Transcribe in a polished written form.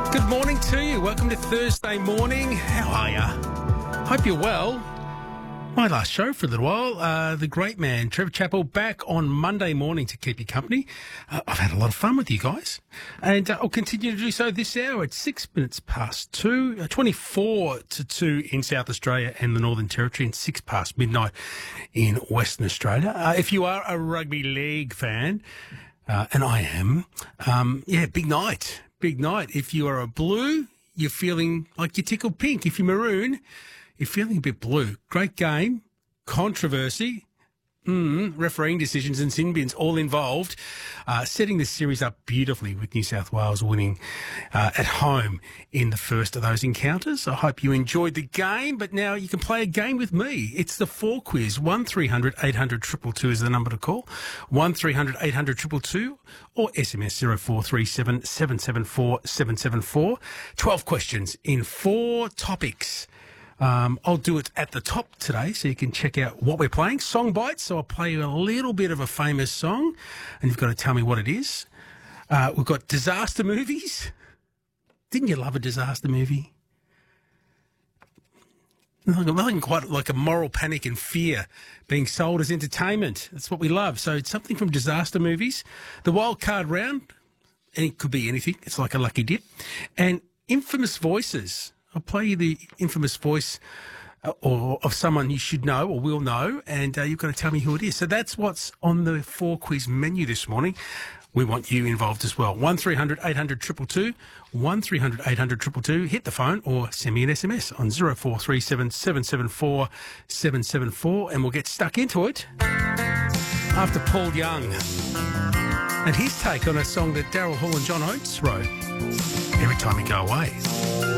Good morning to you. Welcome to Thursday morning. How are you? Hope you're well. My last show for a little while. The great man, Trevor Chappell, back on Monday morning to keep you company. I've had a lot of fun with you guys. And I'll continue to do so this hour at 6 minutes past 2, 24 to 2 in South Australia and the Northern Territory, and 6 past midnight in Western Australia. If you are a rugby league fan, and I am, big night. Big night. If you are a blue, you're feeling like you tickled pink. If you're maroon, you're feeling a bit blue. Great game, controversy, refereeing decisions and sin bins all involved, setting this series up beautifully with New South Wales winning at home in the first of those encounters. I hope you enjoyed the game, but now you can play a game with me. It's the 4 quiz. 1300 800 222 is the number to call. 1300 800 222 or SMS 0437 774 774. 12 questions in 4 topics. I'll do it at the top today so you can check out what we're playing. Song bites, so I'll play you a little bit of a famous song and you've got to tell me what it is. We've got disaster movies. Didn't you love a disaster movie? Nothing quite like a moral panic and fear being sold as entertainment. That's what we love. So it's something from disaster movies. The wild card round, and it could be anything. It's like a lucky dip. And infamous voices. I'll play you the infamous voice or of someone you should know or will know, and you've got to tell me who it is. So that's what's on the 4 quiz menu this morning. We want you involved as well. 1300 800 222, 1300 800 222. Hit the phone or send me an SMS on 0437 774 774, and we'll get stuck into it after Paul Young and his take on a song that Daryl Hall and John Oates wrote, Every Time You Go Away.